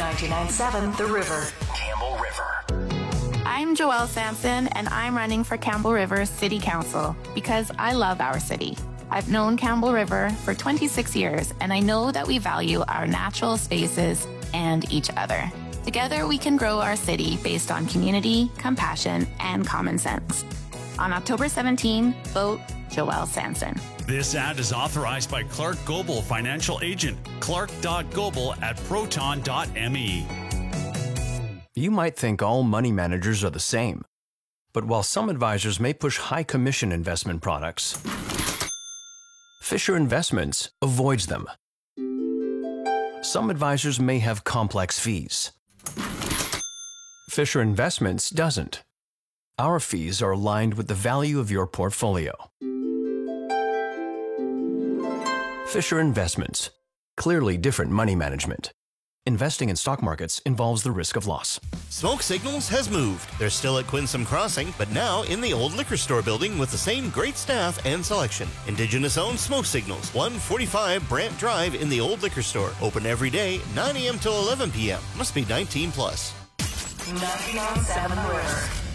99.7 The River. Campbell River. I'm Joelle Sampson, and I'm running for Campbell River City Council because I love our city. I've known Campbell River for 26 years, and I know that we value our natural spaces and each other. Together, we can grow our city based on community, compassion, and common sense. On October 17, vote Joelle Sampson. This ad is authorized by Clark Gobel Financial Agent, clark.gobel@proton.me. You might think all money managers are the same. But while some advisors may push high commission investment products, Fisher Investments avoids them. Some advisors may have complex fees. Fisher Investments doesn't. Our fees are aligned with the value of your portfolio. Fisher Investments. Clearly different money management. Investing in stock markets involves the risk of loss. Smoke Signals has moved. They're still at Quinsam Crossing, but now in the old liquor store building with the same great staff and selection. Indigenous-owned Smoke Signals, 145 Brant Drive in the old liquor store. Open every day, 9 a.m. till 11 p.m. Must be 19 plus. 99.7 The River.